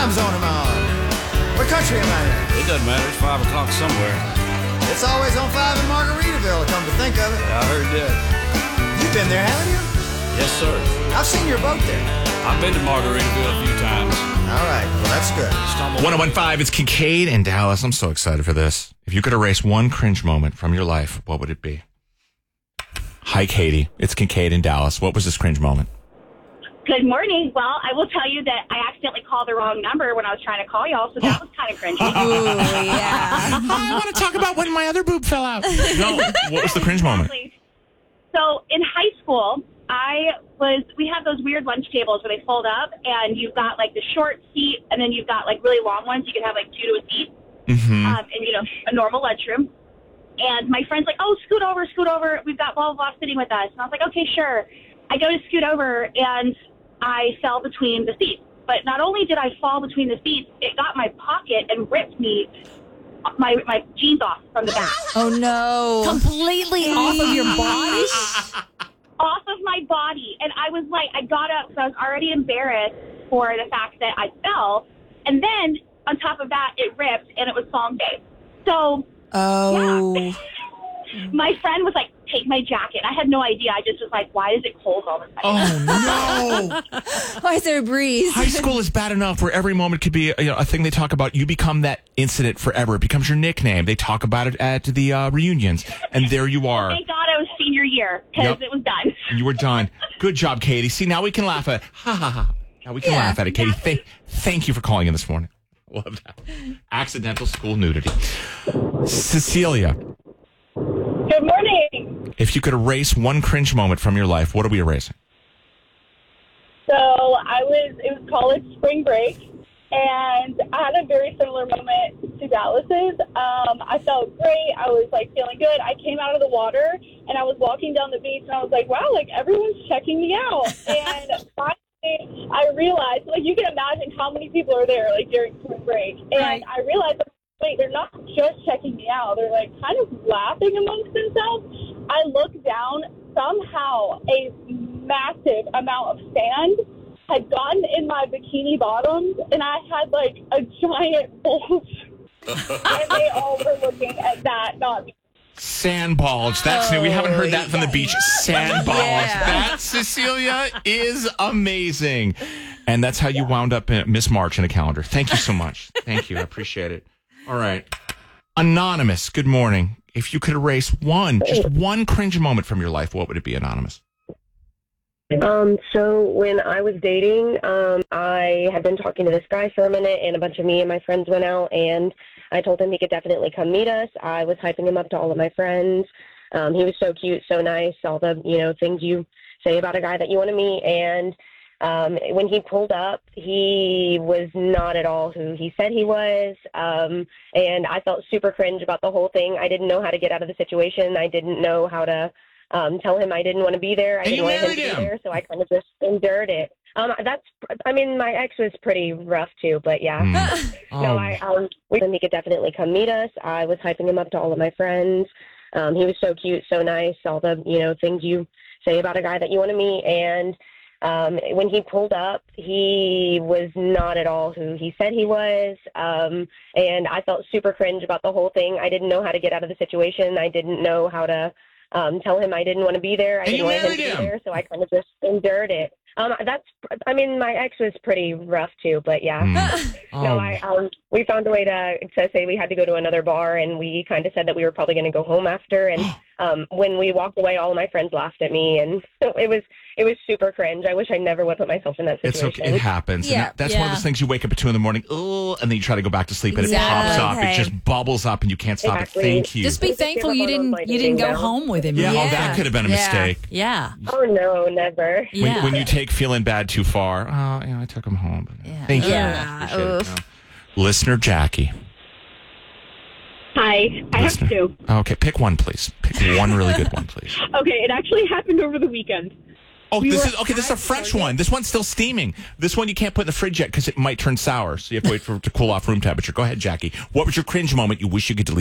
time zone am I on? What country am I in? It doesn't matter. It's 5 o'clock somewhere. It's always on 5 in Margaritaville, come to think of it. I heard that. You've been there, haven't you? Yes, sir. I've seen your boat there. I've been to Margaritaville a few times. All right, well, that's good. 1015, it's Kincaid in Dallas. I'm so excited for this. If you could erase one cringe moment from your life, what would it be? Hi, Katie. It's Kincaid in Dallas. What was this cringe moment? Good morning. Well, I will tell you that I accidentally called the wrong number when I was trying to call y'all, so that was kind of cringy. Ooh, yeah. I want to talk about when my other boob fell out. No, what was the cringe moment? So in high school, we have those weird lunch tables where they fold up, and you've got like the short seat, and then you've got like really long ones. You can have like 2 to a seat, and a normal lunchroom. And my friend's like, "Oh, scoot over. We've got blah blah blah sitting with us." And I was like, "Okay, sure." I go to scoot over, and I fell between the seats. But not only did I fall between the seats, it got my pocket and ripped me my jeans off from the back. Oh, no. Completely off of your body? Off of my body. And I was like, I got up because I was already embarrassed for the fact that I fell. And then on top of that, it ripped, and it was song day. So, yeah. My friend was like, "Take my jacket." I had no idea. I just was like, why is it cold all the time? Oh, no. Why is there a breeze? High school is bad enough where every moment could be a thing they talk about. You become that incident forever. It becomes your nickname. They talk about it at the reunions. And there you are. Thank God I was senior year because it was done. And you were done. Good job, Katie. See, now we can laugh at it. Now we can laugh at it, Katie. Thank you for calling in this morning. Love that. Accidental school nudity. Cecilia. Good morning. If you could erase one cringe moment from your life, what are we erasing? So it was college spring break, and I had a very similar moment to Dallas's. I felt great. I was like feeling good. I came out of the water, and I was walking down the beach, and I was like, wow, like everyone's checking me out. And finally, I realized, like, you can imagine how many people are there, like, during spring break. And I realized, wait, they're not just checking me out. They're, like, kind of laughing amongst themselves. I looked down. Somehow a massive amount of sand had gotten in my bikini bottoms, and I had, like, a giant bulge. And they all were looking at that, not me. Sand bulge. That's new. We haven't heard that from the beach. Sand bulge. That, Cecilia, is amazing. And that's how you wound up in Miss March in a calendar. Thank you so much. Thank you. I appreciate it. All right. Anonymous, good morning. If you could erase just one cringe moment from your life, what would it be, Anonymous? So when I was dating, I had been talking to this guy for a minute, and a bunch of me and my friends went out, and I told him he could definitely come meet us. I was hyping him up to all of my friends. He was so cute, so nice, all the, things you say about a guy that you want to meet. And when he pulled up, he was not at all who he said he was. And I felt super cringe about the whole thing. I didn't know how to get out of the situation. I didn't know how to tell him I didn't want to be there. I didn't want him to be there, so I kind of just endured it. My ex was pretty rough too, but yeah. He could definitely come meet us. I was hyping him up to all of my friends. He was so cute, so nice, all the, things you say about a guy that you want to meet. And when he pulled up, he was not at all who he said he was. And I felt super cringe about the whole thing. I didn't know how to get out of the situation. I didn't know how to tell him I didn't want to be there. I didn't want him to be there, so I kind of just endured it. My ex was pretty rough too, but yeah. We found a way to say we had to go to another bar, and we kind of said that we were probably going to go home after. And when we walked away, all of my friends laughed at me, and it was super cringe. I wish I never would put myself in that situation. It's okay. It happens. Yeah. And that's one of those things you wake up at 2 a.m, and then you try to go back to sleep, and it pops up. It just bubbles up, and you can't stop it. Thank you. Just be thankful you didn't go home with him. Yeah. Oh, that could have been a mistake. Yeah. Oh no, never. When you take feeling bad too far, I took him home. Thank you. Yeah. Listener Jackie. Hi. I have two. Okay, pick one, please. Pick one really good one, please. Okay, it actually happened over the weekend. Oh, this is a fresh one. This one's still steaming. This one you can't put in the fridge yet because it might turn sour, so you have to wait for it to cool off room temperature. Go ahead, Jackie. What was your cringe moment you wish you could delete?